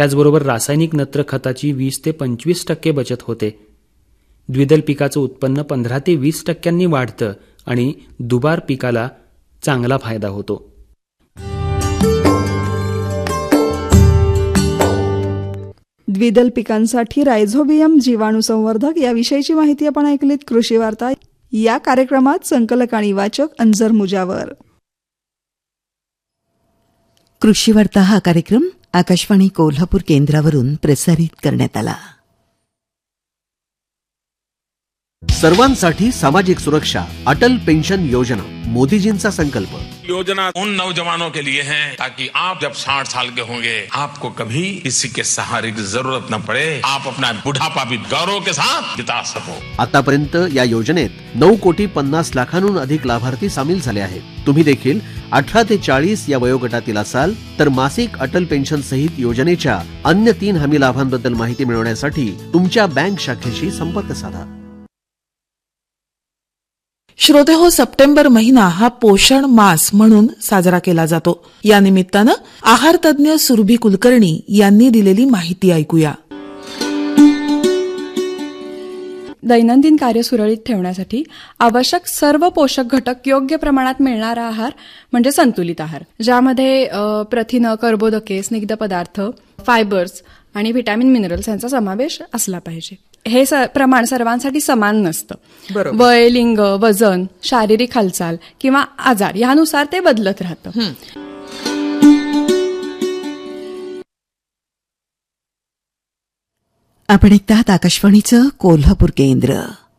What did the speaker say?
त्याचबरोबर रासायनिक नत्र खताची 20 ते 25% बचत होते. द्विदल पिकाचं उत्पन्न 15 ते 20% वाढतं आणि दुबार पिकाला चांगला फायदा होतो. द्विदल पिकांसाठी रायझोबियम जीवाणू संवर्धक याविषयीची माहिती आपण ऐकलीत. कृषी वार्ता या कार्यक्रमात संकलक आणि वाचक अंजर मुजावर. कृषी वार्ता हा कार्यक्रम आकाशवाणी कोल्हापूर केंद्रावरून प्रसारित करण्यात आला. सर्वांसाठी सामाजिक सुरक्षा, अटल पेंशन योजना, मोदीजींचा संकल्प. योजना उन नौजवानों के लिए है ताकि आप जब 60 साल के होंगे आपको कभी किसी के सहारे की जरूरत न पड़े, आप अपना बुढ़ापा भी गौरव के साथ बिता सको. आतापर्यंत या योजनेत 9,50,00,000 अधिक लाभार्थी सामील झाले आहेत. तुम्ही देखील 18 ते 40 या वयोगटातील असाल तर मासिक अटल पेन्शन सहित योजनेच्या अन्य 3 हमी लाभांबद्दल माहिती मिळवण्यासाठी तुमच्या बँक शाखेशी संपर्क साधा. श्रोते हो, सप्टेंबर महिना हा पोषण मास म्हणून साजरा केला जातो. या निमित्तानं आहार तज्ञ सुरभी कुलकर्णी यांनी दिलेली माहिती ऐकूया. दैनंदिन कार्य सुरळीत ठेवण्यासाठी आवश्यक सर्व पोषक घटक योग्य प्रमाणात मिळणारा आहार म्हणजे संतुलित आहार, ज्यामध्ये प्रथिनं, कर्बोदके, स्निग्ध पदार्थ, फायबर्स आणि व्हिटॅमिन मिनरल्स यांचा समावेश असला पाहिजे. हे प्रमाण सर्वांसाठी समान नसतं. वय, लिंग, वजन, शारीरिक हालचाल किंवा आजार यानुसार ते बदलत राहतं. आपण ऐकतात आकाशवाणीचं कोल्हापूर केंद्र.